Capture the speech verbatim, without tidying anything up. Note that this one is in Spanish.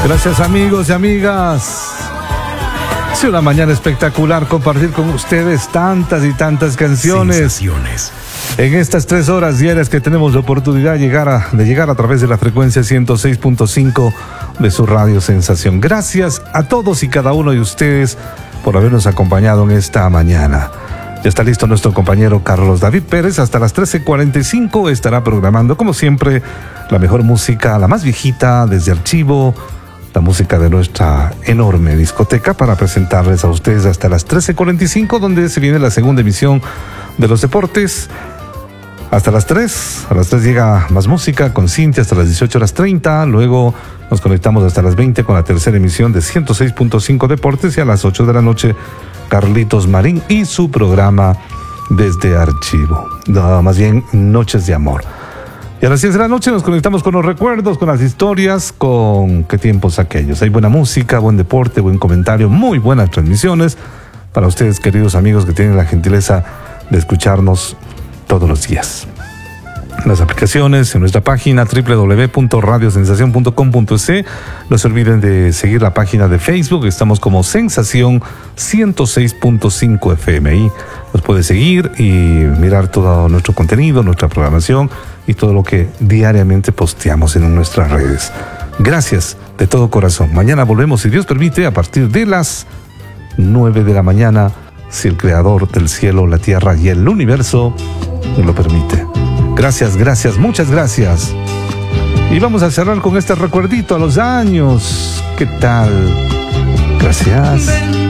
Gracias, amigos y amigas. Ha sido una mañana espectacular compartir con ustedes tantas y tantas canciones. Sensaciones. En estas tres horas diarias que tenemos la oportunidad de llegar a, de llegar a través de la frecuencia ciento seis punto cinco de su radio Sensación. Gracias a todos y cada uno de ustedes por habernos acompañado en esta mañana. Ya está listo nuestro compañero Carlos David Pérez. Hasta las trece cuarenta y cinco estará programando, como siempre, la mejor música, la más viejita, desde archivo, la música de nuestra enorme discoteca, para presentarles a ustedes hasta las trece cuarenta y cinco, donde se viene la segunda emisión de los deportes. Hasta las tres, a las tres llega más música con Cintia hasta las dieciocho horas treinta, luego nos conectamos hasta las veinte con la tercera emisión de ciento seis punto cinco Deportes, y a las ocho de la noche Carlitos Marín y su programa Desde Archivo, no, más bien Noches de Amor. Y a las diez de la noche nos conectamos con los recuerdos, con las historias, con qué tiempos aquellos. Hay buena música, buen deporte, buen comentario, muy buenas transmisiones para ustedes, queridos amigos, que tienen la gentileza de escucharnos todos los días. Las aplicaciones en nuestra página doble u doble u doble u punto radio sensación punto com punto es. No se olviden de seguir la página de Facebook. Estamos como Sensación ciento seis punto cinco F M. Ahí nos puede seguir y mirar todo nuestro contenido, nuestra programación y todo lo que diariamente posteamos en nuestras redes. Gracias de todo corazón. Mañana volvemos, si Dios permite, a partir de las nueve de la mañana, si el Creador del cielo, la tierra y el universo lo permite. Gracias, gracias, muchas gracias. Y vamos a cerrar con este recuerdito a los años. ¿Qué tal? Gracias.